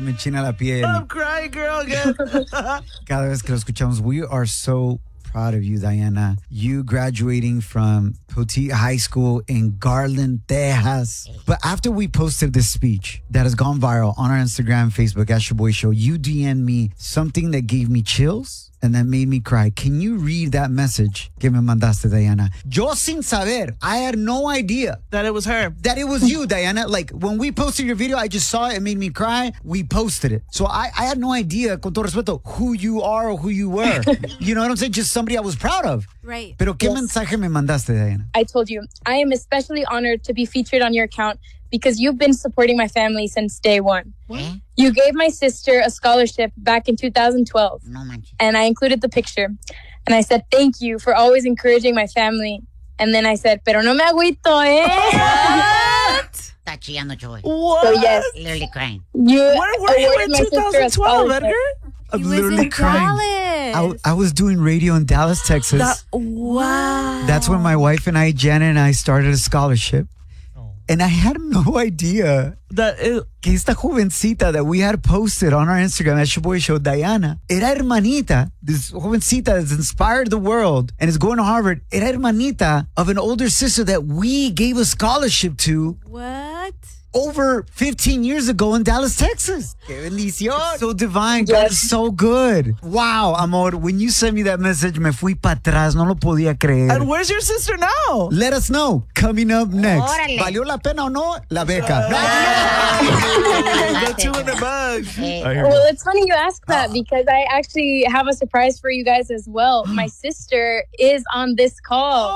me enchina la piel. I'm crying, girl, again. Cada vez que lo escuchamos, we are so proud of you, Diana. You graduating from Poteet High School in Garland, Texas. But after we posted this speech that has gone viral on our Instagram, Facebook, at Your Boy Show, you DM'd me something that gave me chills and that made me cry. Can you read that message que me mandaste, Diana? Yo sin saber, I had no idea That it was her. that it was you, Diana. Like, when we posted your video, I just saw it. It made me cry. We posted it. So I had no idea, con todo respeto, who you are or who you were. You know what I'm saying? Just somebody I was proud of. Right. Pero ¿qué mensaje me mandaste, Diana? I told you, I am especially honored to be featured on your account because you've been supporting my family since day one. ¿Eh? You gave my sister a scholarship back in 2012, No manches. and I included the picture. And I said, thank you for always encouraging my family. And then I said, pero no me agüito, eh? Está chillando, Joy. What? So yes, Literally crying. you Where were you awarded in my sister a 2012, scholarship. Edgar? I'm He was literally in crying. Dallas. I was doing radio in Dallas, Texas. Wow. That's when my wife and I, Janet and I, started a scholarship. And I had no idea That is, que esta jovencita that we had posted on our Instagram at Your Boy Show, Diana, era hermanita, this jovencita that's inspired the world and is going to Harvard, era hermanita of an older sister that we gave a scholarship to What? over 15 years ago in Dallas, Texas. Qué bendición. So divine. God is so good. Wow, amor. When you sent me that message, me fui para atrás. No lo podía creer. and where's your sister now? Let us know. Coming up next. Órale. ¿Valió la pena o no? La beca. The $200. Well, it's funny you ask that because I actually have a surprise for you guys as well. My sister is on this call.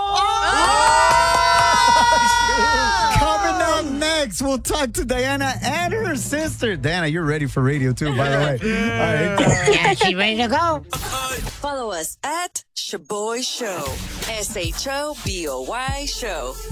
Coming up next, we'll talk to Diana and her sister. Diana, you're ready for radio too, by the way. All right. Yeah, she ready to go. Follow us at Shaboy Show. SHOBOY Show.